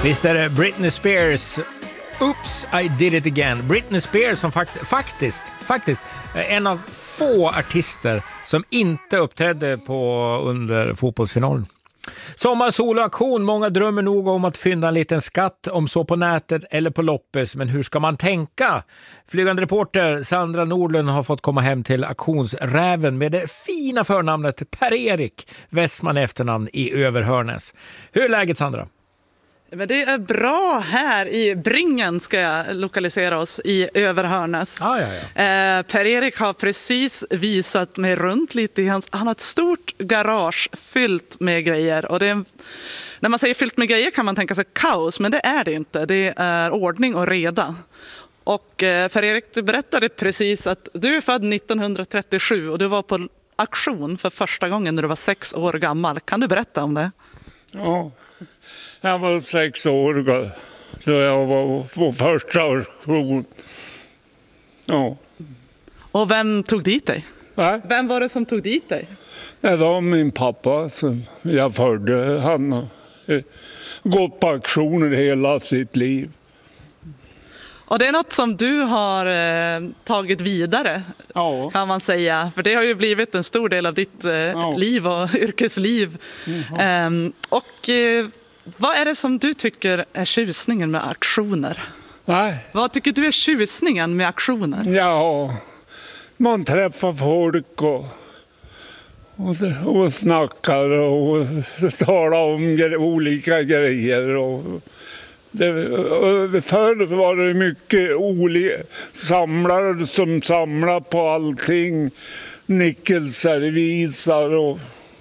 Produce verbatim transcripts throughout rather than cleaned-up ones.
Visst är det Britney Spears, Oops, I did it again. Britney Spears som fakt- faktiskt, faktiskt är en av få artister som inte uppträdde på under fotbollsfinalen. Sommar, och auktion. Många drömmer nog om att fynda en liten skatt, om så på nätet eller på loppis. Men hur ska man tänka? Flygande reporter Sandra Nordlund har fått komma hem till auktionsräven med det fina förnamnet Per-Erik Westman efternamn i Överhörnäs. Hur är läget, Sandra? Men det är bra här i Bringen, ska jag lokalisera oss i Överhörnäs. Ah, ja, ja. Eh, Per-Erik har precis visat mig runt lite i hans, han har ett stort garage fyllt med grejer. Och det är, när man säger fyllt med grejer kan man tänka sig kaos, men det är det inte. Det är ordning och reda. Och eh, Per-Erik, du berättade precis att du är född nittonhundratrettiosju och du var på auktion för första gången när du var sex år gammal. Kan du berätta om det? Ja. Jag var sex år då jag var på första auktion. Ja. Och vem tog dit dig? Va? Vem var det som tog dit dig? Det var min pappa som jag födde. Han har gått på auktioner hela sitt liv. Och det är något som du har eh, tagit vidare, Ja. kan man säga. För det har ju blivit en stor del av ditt eh, Ja. liv och yrkesliv. Mm. Eh, och eh, vad är det som du tycker är tjusningen med auktioner? Nej. Vad tycker du är tjusningen med auktioner? Ja, man träffar folk och, och, och snackar och talar om gre- olika grejer. Och det, och förr var det mycket olika samlare som samlar på allting. Nickelservisar och,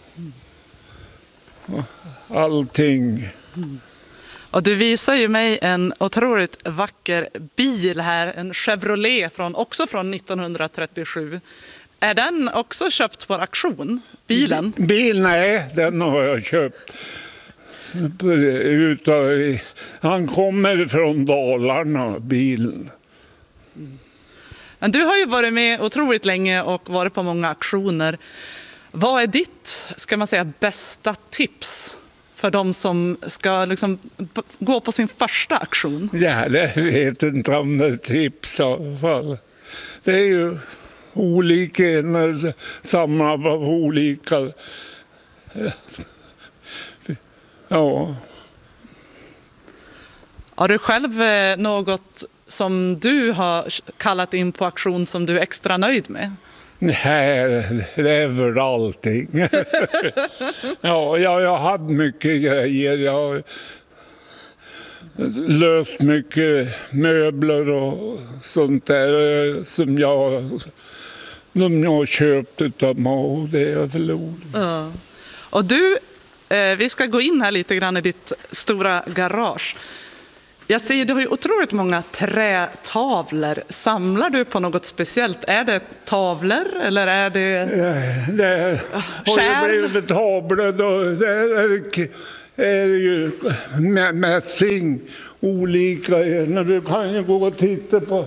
och allting. Och du visar ju mig en otroligt vacker bil här, en Chevrolet från, också från nittonhundratrettiosju. Är den också köpt på auktion, bilen? Bil, nej, den har jag köpt. Utav, han kommer från Dalarna, bilen. Men du har ju varit med otroligt länge och varit på många auktioner. Vad är ditt, ska man säga, bästa tips för de som ska liksom b- gå på sin första auktion? Ja, det vet inte om det är tips i alla fall. Det är ju olika, när samma på olika. Ja. Har du själv eh, något som du har kallat in på auktion som du är extra nöjd med? Nej, det är väl allting. Ja, jag, jag hade mycket grejer. Jag har löst mycket möbler och sånt där som jag, som jag har köpt av mig, och det är väl roligt. Ja. Och du, eh, vi ska gå in här lite grann i ditt stora garage. Jag ser, du har ju otroligt många trätavlor. Samlar du på något speciellt? Är det tavlor eller är det... Det är, har ju blivit tavlor då. Det är, är ju mä- mässing, olika. När du kan ju gå och titta på.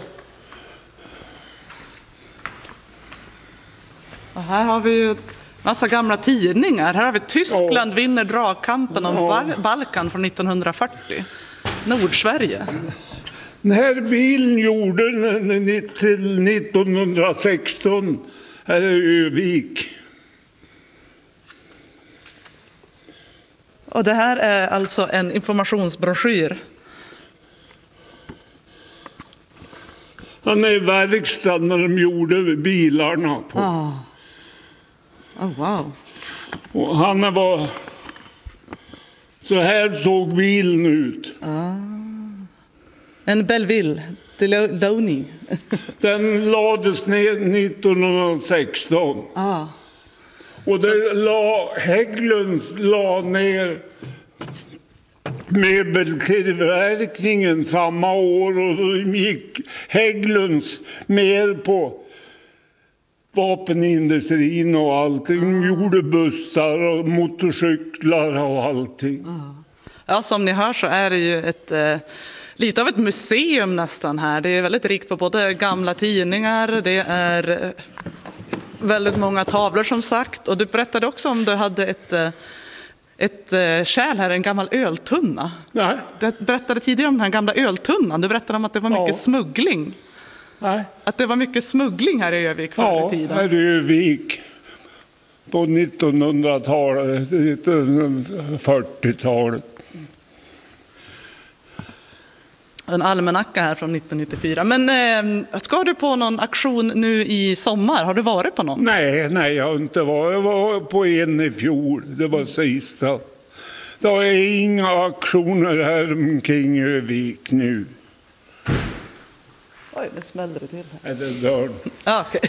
Och här har vi ju massa gamla tidningar. Här har vi Tyskland Ja. vinner dragkampen om Ja. Bal- Balkan från nittonhundrafyrtio. Nordsverige. Den här bilen gjorde den till nittonhundrasexton här i Övik. Och det här är alltså en informationsbroschyr. Han är i verkstaden när de gjorde bilarna på. Ah. Oh, wow. Och han var... Så här såg bilen ut. En Belleville, Delony. Den lades ner nittonhundrasexton. Ah. Och det la, Hägglund la ner möbeltillverkningen samma år, och då gick Hägglunds mer på vapenindustrin och allting. De gjorde bussar och motorcyklar och allting. Ja, som ni hör så är det ju ett, eh, lite av ett museum nästan här. Det är väldigt rikt på både gamla tidningar, det är eh, väldigt många tavlor som sagt. Och du berättade också om du hade ett, eh, ett eh, kärl här, en gammal öltunna. Nej. Du berättade tidigare om den här gamla öltunnan. Du berättade om att det var mycket Ja. smuggling. Nej. Att det var mycket smuggling här i Övik förr Ja, i tiden. här i Övik på nittonhundratalet, nittonhundrafyrtiotalet. En almanacka här från nittonhundranittiofyra. Men eh, ska du på någon aktion nu i sommar? Har du varit på någon? Nej, nej, jag har inte varit. Jag var på en i fjol. Det var sista. Det är inga aktioner här omkring Övik nu. Oj, nu smällde det till här. Är det dörren? Ah, okay.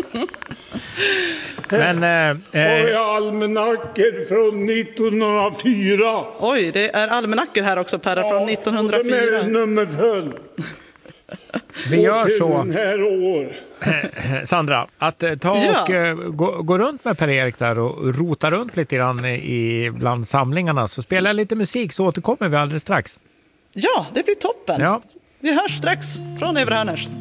Men eh, Har eh, vi almanackor från nittonhundrafyra? Oj, det är almanackor här också, Perra, från De är nittonhundrafyra. nummerfull. vi gör Till så, den här år. Sandra, att eh, ta Ja. och eh, gå, gå runt med Per-Erik där och rota runt lite grann i, bland samlingarna. Så spelar jag lite musik så återkommer vi alldeles strax. Ja, det blir toppen. Ja. Vi hörs strax från Övre Hörners.